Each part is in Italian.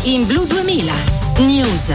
in Blu 2000. News.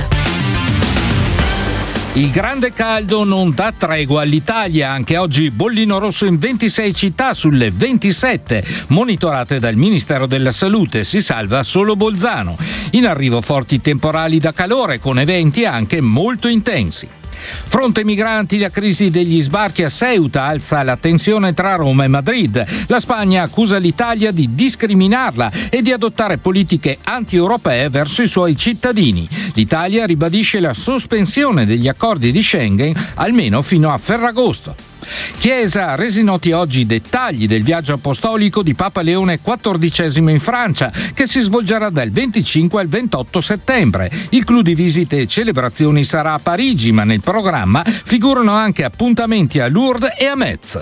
Il grande caldo non dà tregua all'Italia. Anche oggi bollino rosso in 26 città sulle 27 monitorate dal Ministero della Salute. Si salva solo Bolzano. In arrivo forti temporali da calore con eventi anche molto intensi. Fronte migranti, la crisi degli sbarchi a Ceuta alza la tensione tra Roma e Madrid. La Spagna accusa l'Italia di discriminarla e di adottare politiche anti-europee verso i suoi cittadini. L'Italia ribadisce la sospensione degli accordi di Schengen almeno fino a Ferragosto. Chiesa, resi noti oggi i dettagli del viaggio apostolico di Papa Leone XIV in Francia, che si svolgerà dal 25 al 28 settembre. Il clou di visite e celebrazioni sarà a Parigi, ma nel programma figurano anche appuntamenti a Lourdes e a Metz.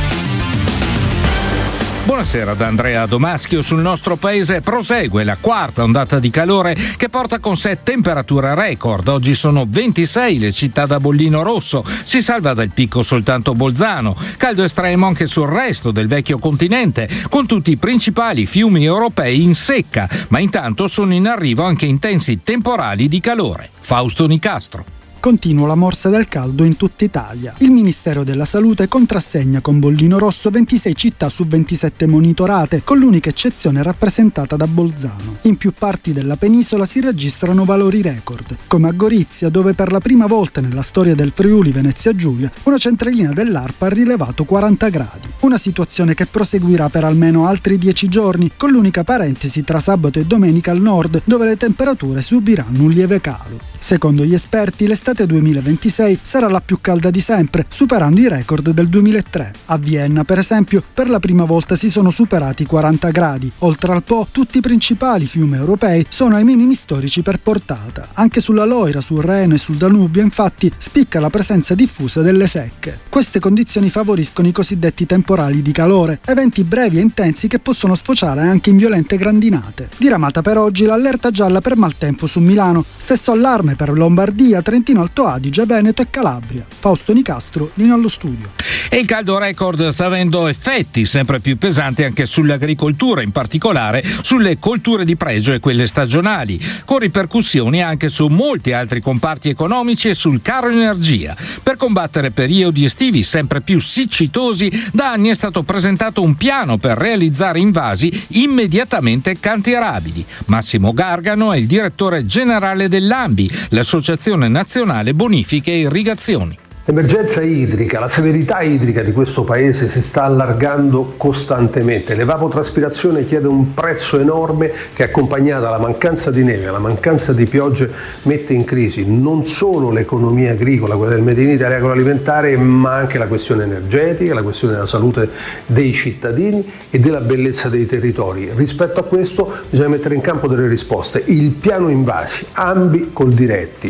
Buonasera da Andrea Domaschio. Sul nostro paese prosegue la quarta ondata di calore che porta con sé temperature record. Oggi sono 26 le città da bollino rosso, si salva dal picco soltanto Bolzano. Caldo estremo anche sul resto del vecchio continente, con tutti i principali fiumi europei in secca, ma intanto sono in arrivo anche intensi temporali di calore. Fausto Nicastro. Continua la morsa del caldo in tutta Italia. Il Ministero della Salute contrassegna con bollino rosso 26 città su 27 monitorate, con l'unica eccezione rappresentata da Bolzano. In più parti della penisola si registrano valori record, come a Gorizia, dove per la prima volta nella storia del Friuli Venezia Giulia una centralina dell'ARPA ha rilevato 40 gradi. Una situazione che proseguirà per almeno altri 10 giorni, con l'unica parentesi tra sabato e domenica al nord, dove le temperature subiranno un lieve calo. Secondo gli esperti, l'estate 2026 sarà la più calda di sempre, superando i record del 2003. A Vienna, per esempio, per la prima volta si sono superati i 40 gradi. Oltre al Po, tutti i principali fiumi europei sono ai minimi storici per portata. Anche sulla Loira, sul Reno e sul Danubio, infatti, spicca la presenza diffusa delle secche. Queste condizioni favoriscono i cosiddetti temporali di calore, eventi brevi e intensi che possono sfociare anche in violente grandinate. Diramata per oggi l'allerta gialla per maltempo su Milano, stesso allarme per Lombardia, Trentino Alto Adige, Veneto e Calabria. Fausto Nicastro, linea allo studio. E il caldo record sta avendo effetti sempre più pesanti anche sull'agricoltura, in particolare sulle colture di pregio e quelle stagionali, con ripercussioni anche su molti altri comparti economici e sul caro energia. Per combattere periodi estivi sempre più siccitosi, da anni è stato presentato un piano per realizzare invasi immediatamente cantierabili. Massimo Gargano è il direttore generale dell'ANBI, l'Associazione Nazionale Bonifiche e Irrigazioni. L'emergenza idrica, la severità idrica di questo paese si sta allargando costantemente. L'evapotraspirazione chiede un prezzo enorme che, accompagnata alla mancanza di neve, alla mancanza di piogge, mette in crisi non solo l'economia agricola, quella del Made in Italy agroalimentare, ma anche la questione energetica, la questione della salute dei cittadini e della bellezza dei territori. Rispetto a questo bisogna mettere in campo delle risposte. Il piano invasi, ANBI Coldiretti,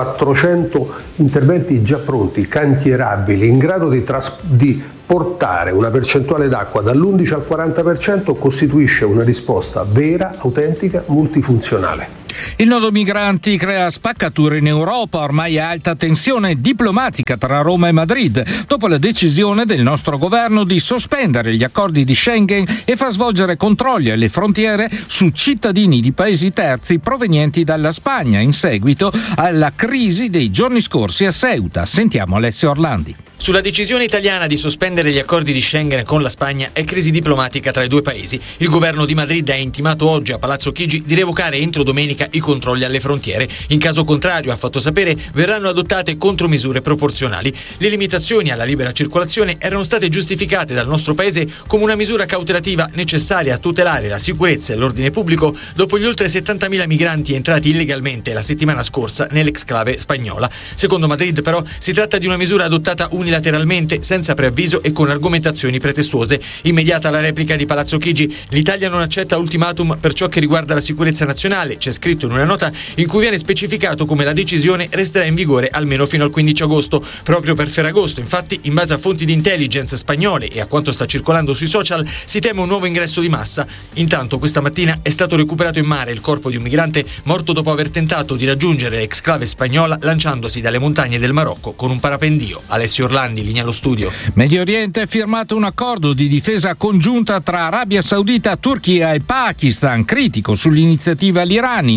400 interventi già pronti, cantierabili, in grado di portare una percentuale d'acqua dall'11 al 40%, costituisce una risposta vera, autentica, multifunzionale. Il nodo migranti crea spaccature in Europa, ormai a alta tensione diplomatica tra Roma e Madrid, dopo la decisione del nostro governo di sospendere gli accordi di Schengen e far svolgere controlli alle frontiere su cittadini di paesi terzi provenienti dalla Spagna, in seguito alla crisi dei giorni scorsi a Ceuta. Sentiamo Alessio Orlandi. Sulla decisione italiana di sospendere gli accordi di Schengen con la Spagna è crisi diplomatica tra i due paesi. Il governo di Madrid ha intimato oggi a Palazzo Chigi di revocare entro domenica i controlli alle frontiere. In caso contrario, ha fatto sapere, verranno adottate contromisure proporzionali. Le limitazioni alla libera circolazione erano state giustificate dal nostro paese come una misura cautelativa necessaria a tutelare la sicurezza e l'ordine pubblico dopo gli oltre 70.000 migranti entrati illegalmente la settimana scorsa nell'exclave spagnola. Secondo Madrid, però, si tratta di una misura adottata unilateralmente, senza preavviso e con argomentazioni pretestuose. Immediata la replica di Palazzo Chigi: l'Italia non accetta ultimatum per ciò che riguarda la sicurezza nazionale, c'è scritto in una nota in cui viene specificato come la decisione resterà in vigore almeno fino al 15 agosto. Proprio per Ferragosto, infatti, in base a fonti di intelligence spagnole e a quanto sta circolando sui social, si teme un nuovo ingresso di massa. Intanto questa mattina è stato recuperato in mare il corpo di un migrante morto dopo aver tentato di raggiungere l'exclave spagnola lanciandosi dalle montagne del Marocco con un parapendio. Alessio Orlandi, linea allo studio. Medio Oriente ha firmato un accordo di difesa congiunta tra Arabia Saudita, Turchia e Pakistan, critico sull'iniziativa l'Iran,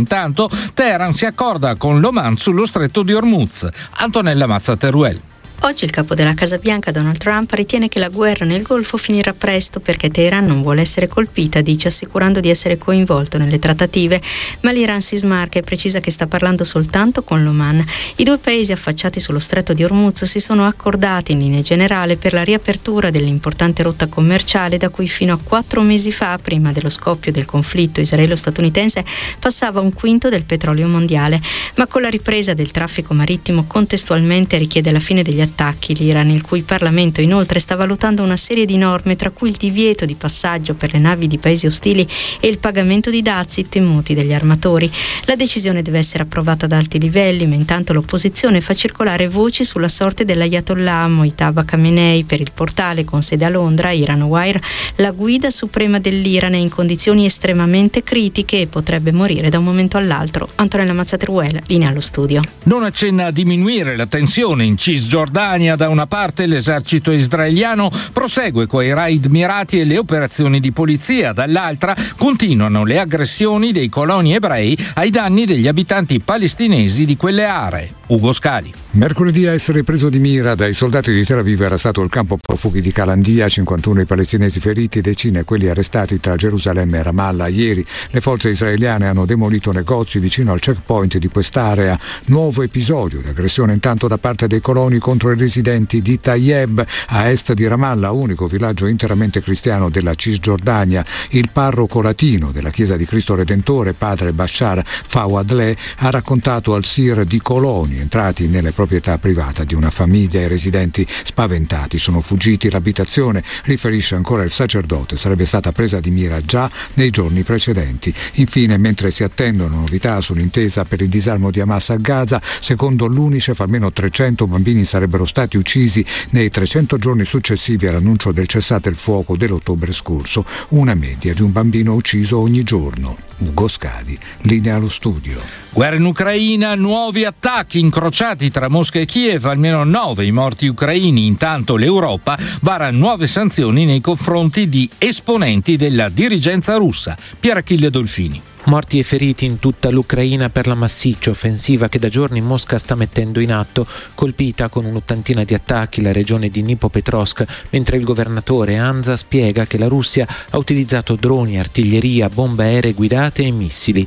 Intanto Teheran si accorda con l'Oman sullo stretto di Hormuz. Antonella Mazza-Teruel. Oggi il capo della Casa Bianca, Donald Trump, ritiene che la guerra nel Golfo finirà presto perché Teheran non vuole essere colpita, dice, assicurando di essere coinvolto nelle trattative, ma l'Iran si smarca e precisa che sta parlando soltanto con l'Oman. I due paesi affacciati sullo stretto di Hormuz si sono accordati in linea generale per la riapertura dell'importante rotta commerciale da cui fino a 4 mesi fa, prima dello scoppio del conflitto israelo-statunitense, passava un quinto del petrolio mondiale, ma con la ripresa del traffico marittimo contestualmente richiede la fine degli attacchi. L'Iran, il cui Parlamento inoltre sta valutando una serie di norme, tra cui il divieto di passaggio per le navi di paesi ostili e il pagamento di dazi temuti dagli armatori. La decisione deve essere approvata ad alti livelli, ma intanto l'opposizione fa circolare voci sulla sorte dell'Ayatollah Mojtaba Khamenei. Per il portale con sede a Londra, Iran Wire, la guida suprema dell'Iran è in condizioni estremamente critiche e potrebbe morire da un momento all'altro. Antonella Mazza-Teruel, linea allo studio. Non accenna a diminuire la tensione in Cisgiordania. Da una parte l'esercito israeliano prosegue coi raid mirati e le operazioni di polizia, dall'altra continuano le aggressioni dei coloni ebrei ai danni degli abitanti palestinesi di quelle aree. Ugo Scali. Mercoledì a essere preso di mira dai soldati di Tel Aviv era stato il campo profughi di Calandia, 51 i palestinesi feriti, decine quelli arrestati tra Gerusalemme e Ramallah. Ieri le forze israeliane hanno demolito negozi vicino al checkpoint di quest'area. Nuovo episodio di aggressione intanto da parte dei coloni contro i residenti di Tayeb, a est di Ramallah, unico villaggio interamente cristiano della Cisgiordania. Il parroco latino della Chiesa di Cristo Redentore, padre Bashar Fawadleh, ha raccontato al Sir di coloni entrati nelle proprietà private di una famiglia. I residenti spaventati sono fuggiti. L'abitazione, riferisce ancora il sacerdote, sarebbe stata presa di mira già nei giorni precedenti. Infine, mentre si attendono novità sull'intesa per il disarmo di Hamas a Gaza, secondo l'UNICEF almeno 300 bambini sarebbero stati uccisi nei 300 giorni successivi all'annuncio del cessate il fuoco dell'ottobre scorso, una media di un bambino ucciso ogni giorno. Ugo Scali, linea allo studio. Guerra in Ucraina, nuovi attacchi incrociati tra Mosca e Kiev, almeno 9 i morti ucraini. Intanto l'Europa vara nuove sanzioni nei confronti di esponenti della dirigenza russa. Pier Achille Dolfini. Morti e feriti in tutta l'Ucraina per la massiccia offensiva che da giorni Mosca sta mettendo in atto, colpita con un'ottantina di attacchi la regione di Dnipropetrovsk, mentre il governatore Anza spiega che la Russia ha utilizzato droni, artiglieria, bombe aeree guidate e missili.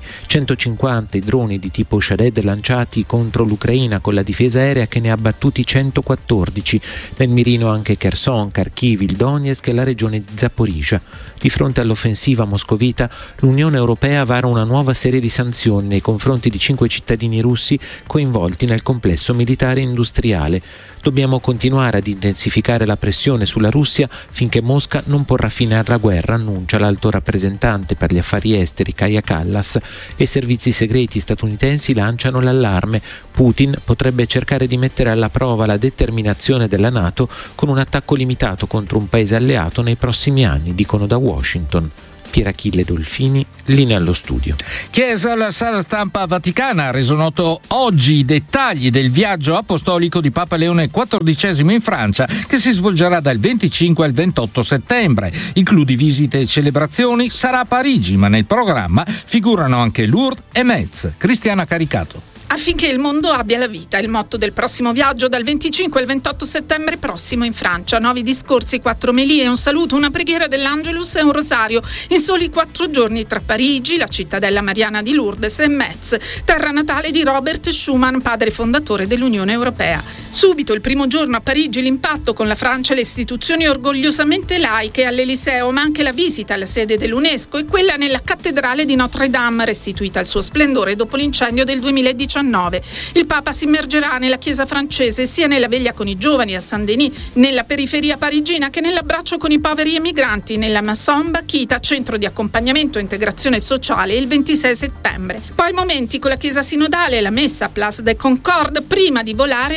150 i droni di tipo Shahed lanciati contro l'Ucraina, con la difesa aerea che ne ha abbattuti 114. Nel mirino anche Kherson, Kharkiv, il Donetsk e la regione di Zaporizhzhia. Di fronte all'offensiva moscovita, l'Unione Europea vara una nuova serie di sanzioni nei confronti di 5 cittadini russi coinvolti nel complesso militare e industriale. Dobbiamo continuare ad intensificare la pressione sulla Russia finché Mosca non porrà fine alla guerra, annuncia l'alto rappresentante per gli affari esteri Kaja Kallas, e servizi segreti statunitensi lanciano l'allarme. Putin potrebbe cercare di mettere alla prova la determinazione della NATO con un attacco limitato contro un paese alleato nei prossimi anni, dicono da Washington. Pier Achille Dolfini, linea allo studio. Chiesa, la sala stampa vaticana ha reso noto oggi i dettagli del viaggio apostolico di Papa Leone XIV in Francia, che si svolgerà dal 25 al 28 settembre. Includi visite e celebrazioni, sarà a Parigi, ma nel programma figurano anche Lourdes e Metz. Cristiana Caricato. Affinché il mondo abbia la vita, il motto del prossimo viaggio dal 25 al 28 settembre prossimo in Francia. 9 discorsi, 4 omelie, un saluto, una preghiera dell'Angelus e un rosario in soli 4 giorni tra Parigi, la cittadella mariana di Lourdes, e Metz, terra natale di Robert Schuman, padre fondatore dell'Unione Europea. Subito il primo giorno a Parigi l'impatto con la Francia e le istituzioni orgogliosamente laiche all'Eliseo, ma anche la visita alla sede dell'UNESCO e quella nella cattedrale di Notre Dame, restituita al suo splendore dopo l'incendio del 2019. Il Papa si immergerà nella chiesa francese, sia nella veglia con i giovani a Saint-Denis, nella periferia parigina, che nell'abbraccio con i poveri emigranti nella Masson Bachita, centro di accompagnamento e integrazione sociale, il 26 settembre. Poi momenti con la chiesa sinodale e la messa a Place de Concorde prima di volare a Lourdes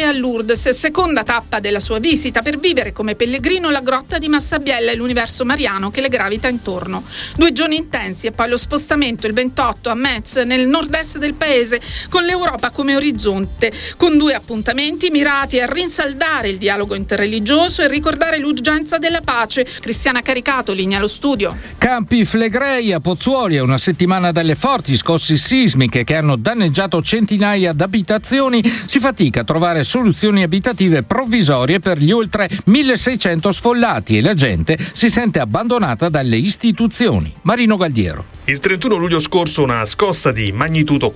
Lourdes, seconda tappa della sua visita, per vivere come pellegrino la grotta di Massabiella e l'universo mariano che le gravita intorno. 2 giorni intensi e poi lo spostamento il 28 a Metz, nel nord-est del paese, con l'Europa come orizzonte, con 2 appuntamenti mirati a rinsaldare il dialogo interreligioso e ricordare l'urgenza della pace. Cristiana Caricato, linea allo studio. Campi Flegrei a Pozzuoli, a una settimana dalle forti scossi sismiche che hanno danneggiato centinaia di abitazioni, si fatica a trovare soluzioni abitative provvisorie per gli oltre 1600 sfollati e la gente si sente abbandonata dalle istituzioni. Marino Galdiero. Il 31 luglio scorso una scossa di magnitudo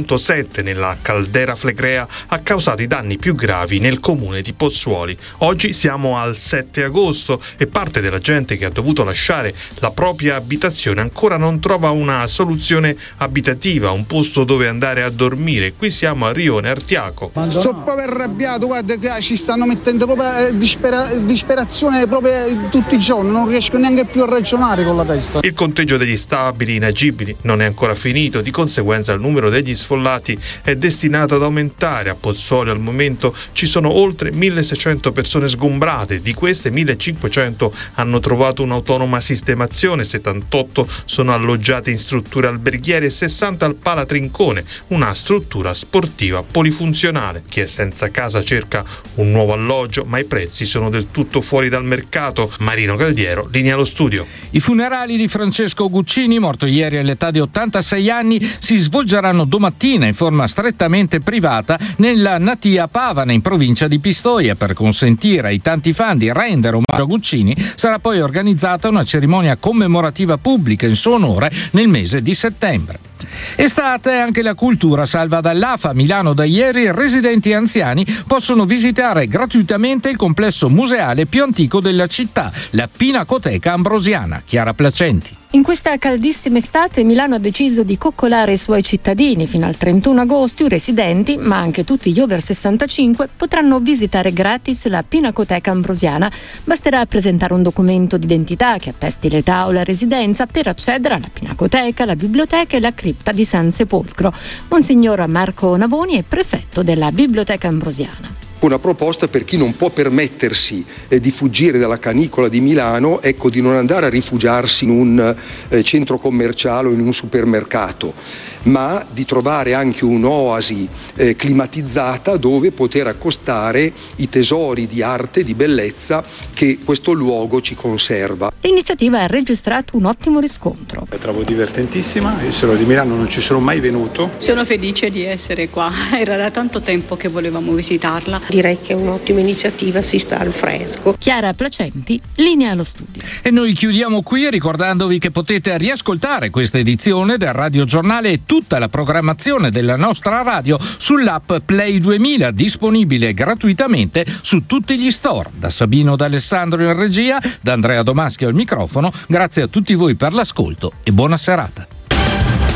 4.7 nella caldera flegrea ha causato i danni più gravi nel comune di Pozzuoli. Oggi siamo al 7 agosto e parte della gente che ha dovuto lasciare la propria abitazione ancora non trova una soluzione abitativa, un posto dove andare a dormire. Qui siamo a Rione Artiaco. Sono proprio arrabbiato, guarda che ci stanno mettendo proprio disperazione proprio tutti i giorni, non riesco neanche più a ragionare con la testa. Il conteggio degli stabili inagibili non è ancora finito, di conseguenza il numero degli sfollati è destinato ad aumentare. A Pozzuoli al momento ci sono oltre 1600 persone sgombrate, di queste 1500 hanno trovato un'autonoma sistemazione, 78 sono alloggiate in strutture alberghiere e 60 al Pala Trincone, una struttura sportiva polifunzionale. Chi è senza casa cerca un nuovo alloggio, ma i prezzi sono del tutto fuori dal mercato. Marino Galdiero, linea allo studio. I funerali di Francesco Guccini, morto ieri all'età di 86 anni, si svolgeranno domattina in forma strettamente privata nella Natia Pavana, in provincia di Pistoia. Per consentire ai tanti fan di rendere omaggio a Guccini sarà poi organizzata una cerimonia commemorativa pubblica in suo onore nel mese di settembre. Estate, anche la cultura salva dall'AFA. A Milano da ieri residenti e anziani possono visitare gratuitamente il complesso museale più antico della città, la Pinacoteca Ambrosiana. Chiara Placenti. In questa caldissima estate Milano ha deciso di coccolare i suoi cittadini. Fino al 31 agosto i residenti, ma anche tutti gli over 65, potranno visitare gratis la Pinacoteca Ambrosiana. Basterà presentare un documento d'identità che attesti l'età o la residenza per accedere alla Pinacoteca, la biblioteca e la cripta di San Sepolcro. Monsignor Marco Navoni è prefetto della Biblioteca Ambrosiana. Una proposta per chi non può permettersi di fuggire dalla canicola di Milano, ecco, di non andare a rifugiarsi in un centro commerciale o in un supermercato, ma di trovare anche un'oasi climatizzata dove poter accostare i tesori di arte, di bellezza che questo luogo ci conserva. L'iniziativa ha registrato un ottimo riscontro. La trovo divertentissima, io sono di Milano, non ci sono mai venuto. Sono felice di essere qua, era da tanto tempo che volevamo visitarla. Direi che è un'ottima iniziativa, si sta al fresco. Chiara Placenti, linea allo studio. E noi chiudiamo qui ricordandovi che potete riascoltare questa edizione del Radio Giornale e tutta la programmazione della nostra radio sull'app Play 2000, disponibile gratuitamente su tutti gli store. Da Sabino D'Alessandro in regia, da Andrea Domaschi al microfono, grazie a tutti voi per l'ascolto e buona serata.